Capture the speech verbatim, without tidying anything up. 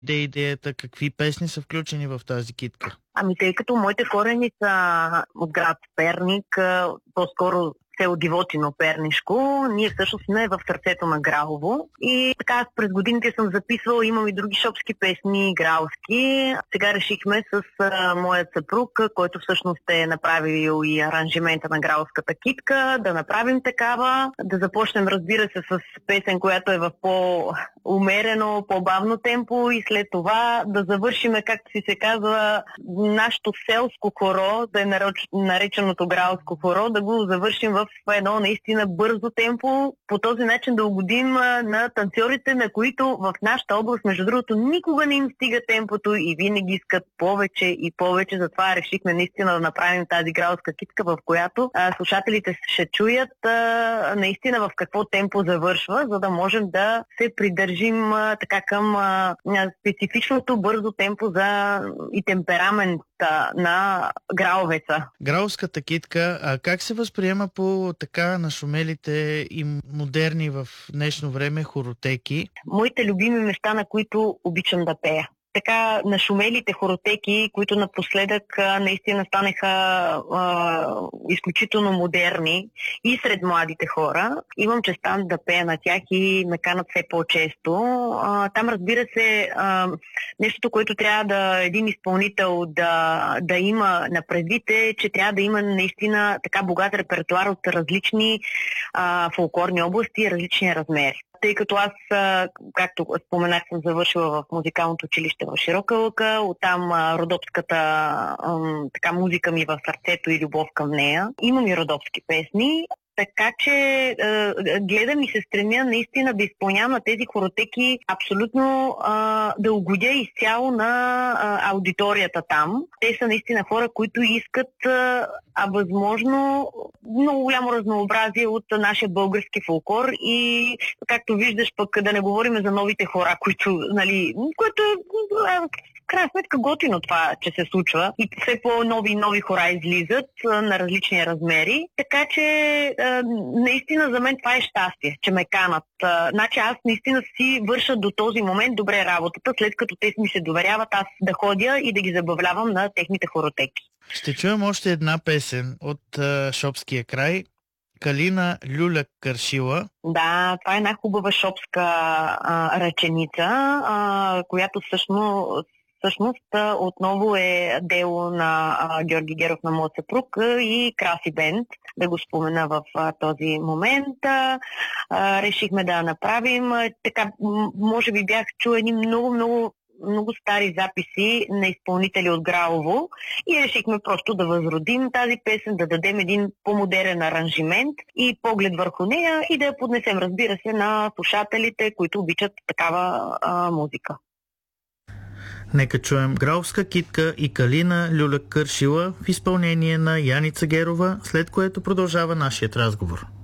де идеята? Какви песни са включени в тази китка? Ами тъй като моите корени са от град Перник, по-скоро село Дивотино, Пернишко, ние всъщност сме в сърцето на Гралово. И така аз през годините съм записвала, имам и други шопски песни, гралски. Сега решихме с а, моят съпруг, който всъщност е направил и аранжимента на гралската китка, да направим такава, да започнем, разбира се, с песен, която е в по-умерено, по-бавно темпо и след това да завършиме, както си се казва, нашето селско хоро, да е нареченото гралско хоро, да го завършим в едно наистина бързо темпо, по този начин да угодим на танцорите, на които в нашата област, между другото, никога не им стига темпото и винаги искат повече и повече. Затова решихме наистина да направим тази гралска китка, в която а, слушателите ще чуят а, наистина в какво темпо завършва, за да можем да се придържим а, така към а, специфичното бързо темпо за и темперамент на граловеца. Гралската китка, а как се възприема по така нашумелите и модерни в днешно време хоротеки? Моите любими места, на които обичам да пея. Така нашумелите хоротеки, които напоследък наистина станаха а, изключително модерни и сред младите хора. Имам честта да пея на тях и ме канат все по-често. А, там, разбира се, а, нещото, което трябва да един изпълнител да, да има на предвид е, че трябва да има наистина така богат репертуар от различни а, фолклорни области и различни размери. Тъй като аз, както споменах, съм завършила в музикалното училище в Широка лъка, оттам родопската така, музика ми в сърцето и любов към нея. Имам и родопски песни, така че е, гледам и се стремя наистина да изпълнявам на тези хоротеки абсолютно е, да угодя изцяло на е, аудиторията там. Те са наистина хора, които искат е, а възможно много голямо разнообразие от нашия български фолклор и както виждаш пък да не говорим за новите хора, които, нали, което е в крайна сметка готино това, че се случва и все по-нови и нови хора излизат а, на различни размери. Така че а, наистина за мен това е щастие, че ме канат. А, значи аз наистина си върша до този момент добре работата, след като те ми се доверяват аз да ходя и да ги забавлявам на техните хоротеки. Ще чуем още една песен от а, шопския край. Калина Люля Кършила. Да, това е една хубава шопска а, ръченица, а, която всъщност Всъщност отново е дело на а, Георги Геров, на моят съпруг и Краси Бенд, да го спомена в а, този момент. А, решихме да направим. Така, може би бях чула едни много-много много стари записи на изпълнители от Гралово и решихме просто да възродим тази песен, да дадем един по-модерен аранжимент и поглед върху нея и да я поднесем, разбира се, на слушателите, които обичат такава а, музика. Нека чуем Гралска китка и Калина Люля Кършила в изпълнение на Яница Герова, след което продължава нашият разговор.